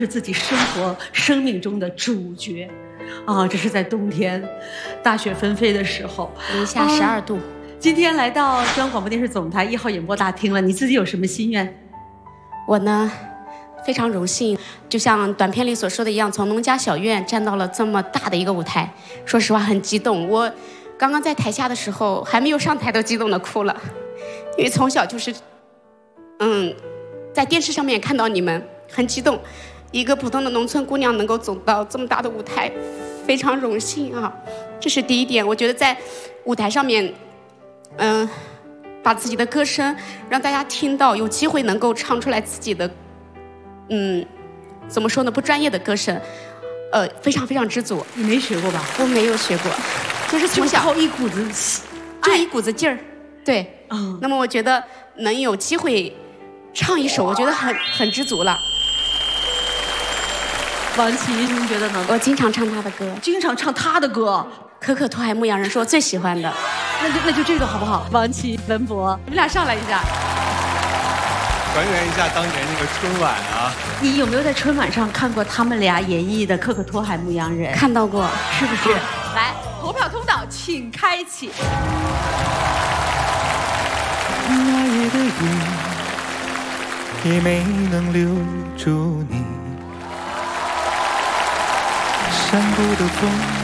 是自己生命中的主角，啊，这是在冬天，大雪纷飞的时候， 零下12度。 今天来到中央广播电视总台1号演播大厅了，你自己有什么心愿？ 我呢，非常荣幸，就像短片里所说的一样，从农家小院站到了这么大的一个舞台。说实话，很激动。我刚刚在台下的时候，还没有上台都激动的哭了，因为从小就是，在电视上面看到你们，很激动。一个普通的农村姑娘能够走到这么大的舞台，非常荣幸啊！这是第一点。我觉得在舞台上面，把自己的歌声让大家听到，有机会能够唱出来自己的，怎么说呢？不专业的歌声，非常非常知足。 你没学过吧？ 我没有学过，就是从小靠一股子， 就一股子劲儿。对，那么我觉得能有机会唱一首，我觉得很知足了。 王琦，您觉得呢？ 我经常唱他的歌， 经常唱他的歌， 《可可托海牧羊人》是我最喜欢的。 那就这个好不好？王琦、文博，你们俩上来一下， 还原一下当年那个春晚啊！ 你有没有在春晚上看过他们俩演绎的《可可托海牧羊人》？ 看到过， 是不是？来，投票通道请开启。 那夜的雨也没能留住你。山谷的风